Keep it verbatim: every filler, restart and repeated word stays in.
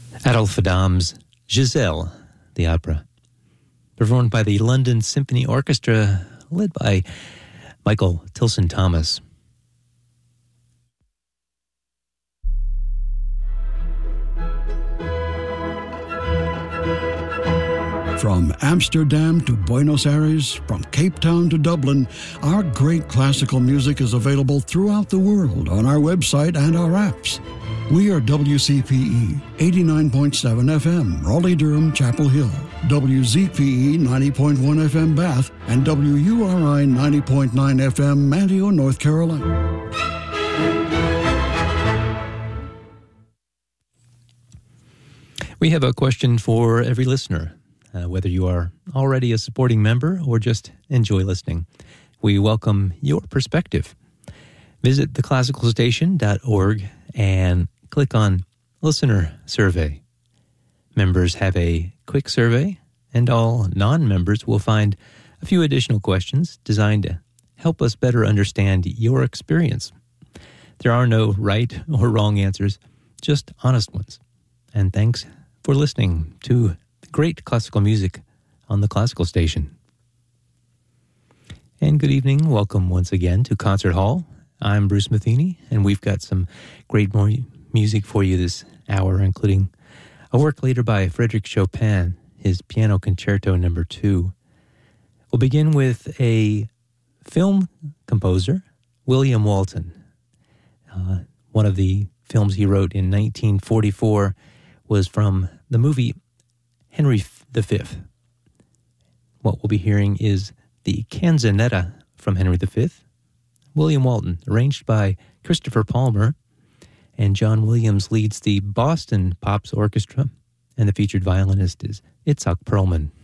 Adolphe Adam's Giselle, the opera, performed by the London Symphony Orchestra, led by Michael Tilson Thomas. From Amsterdam to Buenos Aires, from Cape Town to Dublin, our great classical music is available throughout the world on our website and our apps. We are W C P E eighty-nine point seven F M, Raleigh-Durham, Chapel Hill, W Z P E ninety point one F M, Bath, and W U R I ninety point nine F M, Manteo, North Carolina. We have a question for every listener. Uh, whether you are already a supporting member or just enjoy listening, we welcome your perspective. Visit the classical station dot org and click on Listener Survey. Members have a quick survey, and all non-members will find a few additional questions designed to help us better understand your experience. There are no right or wrong answers, just honest ones. And thanks for listening to great classical music on the Classical Station. And good evening. Welcome once again to Concert Hall. I'm Bruce Matheny, and we've got some great more music for you this hour, including a work later by Frédéric Chopin, his Piano Concerto Number Two. We'll begin with a film composer, William Walton. Uh, one of the films he wrote in nineteen forty-four was from the movie Henry the Fifth. What we'll be hearing is the Canzonetta from Henry the Fifth, William Walton, arranged by Christopher Palmer, and John Williams leads the Boston Pops Orchestra, and the featured violinist is Itzhak Perlman.